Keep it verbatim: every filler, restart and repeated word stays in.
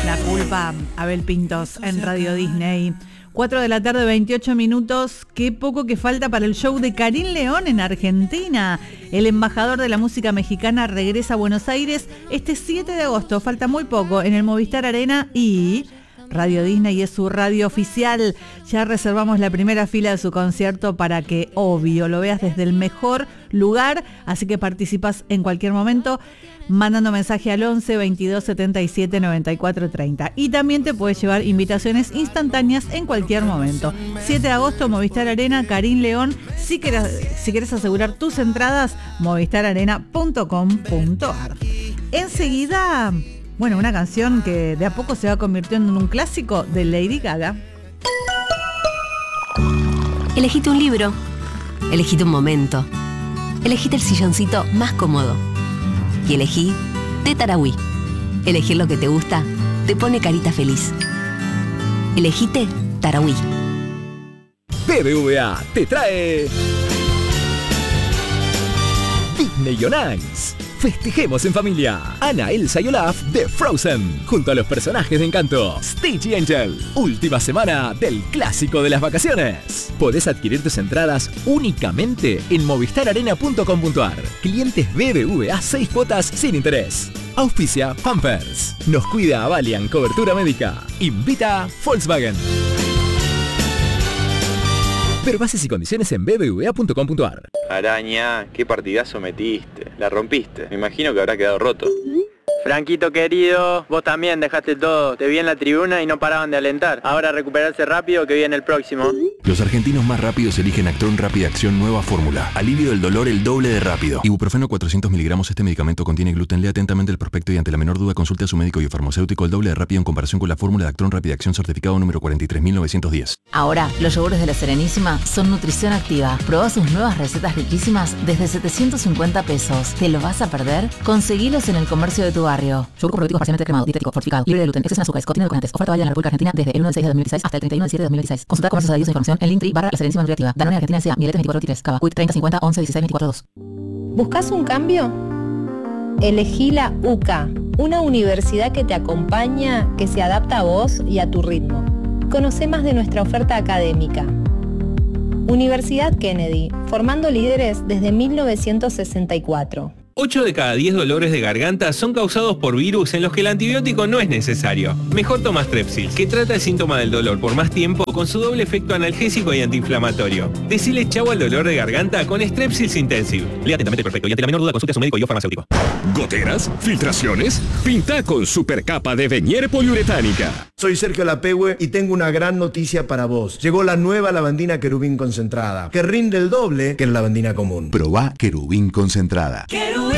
La culpa, Abel Pintos en Radio Disney. cuatro de la tarde, veintiocho minutos. Qué poco que falta para el show de Karim León en Argentina. El embajador de la música mexicana regresa a Buenos Aires este siete de agosto. Falta muy poco en el Movistar Arena y Radio Disney es su radio oficial. Ya reservamos la primera fila de su concierto para que, obvio, lo veas desde el mejor lugar. Así que participas en cualquier momento mandando mensaje al once, veintidós, setenta y siete, noventa y cuatro, treinta. Y también te puedes llevar invitaciones instantáneas en cualquier momento. siete de agosto, Movistar Arena, Karim León. Si querés, si querés asegurar tus entradas, movistar arena punto com punto ar. Enseguida, bueno, una canción que de a poco se va convirtiendo en un clásico de Lady Gaga. Elegite un libro, elegite un momento, elegite el silloncito más cómodo y elegí de Tarahui. Elegir lo que te gusta te pone carita feliz. Elegite Tarahui. B B V A te trae Disney on Ice. Festejemos en familia. Anna, Elsa y Olaf de Frozen, junto a los personajes de Encanto. Stitch y Angel. Última semana del clásico de las vacaciones. Podés adquirir tus entradas únicamente en movistar arena punto com punto ar. Clientes B B V A, seis cuotas sin interés. Auspicia Pampers. Nos cuida Valiant Cobertura Médica. Invita Volkswagen. Ver bases y condiciones en b b v a punto com punto ar. Araña, qué partidazo metiste. La rompiste. Me imagino que habrá quedado roto. Franquito querido, vos también dejaste todo. Te vi en la tribuna y no paraban de alentar. Ahora recuperarse rápido que viene el próximo. Los argentinos más rápidos eligen Actron Rápida Acción Nueva Fórmula. Alivio del dolor el doble de rápido. Ibuprofeno cuatrocientos miligramos. Este medicamento contiene gluten. Lea atentamente el prospecto y ante la menor duda consulte a su médico y farmacéutico. El doble de rápido en comparación con la fórmula de Actron Rápida Acción certificado número cuarenta y tres mil novecientos diez. Ahora, los yogures de La Serenísima son nutrición activa. Probá sus nuevas recetas riquísimas desde setecientos cincuenta pesos. ¿Te lo vas a perder? Conseguilos en el comercio de tu barrio. Yogur con probióticos parcialmente cremado, dietético, fortificado, libre de gluten, exceso en azúcares, contiene edulcorantes. Oferta válida en la República Argentina desde el uno de seis de dos mil dieciséis hasta el treinta y uno de siete de dos mil dieciséis. Consulta comercios adheridos e información en Linktree barra La Serenísima Nutriactiva. Danone Argentina S A, Miletes veinticuatro veintitrés, Cava, Quick treinta cincuenta once dieciséis veinticuatro dos. ¿Buscas un cambio? Elegí la U C A, una universidad que te acompaña, que se adapta a vos y a tu ritmo. Conoce más de nuestra oferta académica. Universidad Kennedy, formando líderes desde mil novecientos sesenta y cuatro. ocho de cada diez dolores de garganta son causados por virus en los que el antibiótico no es necesario. Mejor toma Strepsils, que trata el síntoma del dolor por más tiempo con su doble efecto analgésico y antiinflamatorio. Decile chau al dolor de garganta con Strepsils Intensive. Lea atentamente el prospecto y ante la menor duda consulte a su médico y o farmacéutico. ¿Goteras? ¿Filtraciones? Pinta con supercapa de Venier poliuretánica. Soy Sergio Lapehue y tengo una gran noticia para vos. Llegó la nueva lavandina Querubín concentrada, que rinde el doble que la lavandina común. Probá Querubín concentrada. Querubín.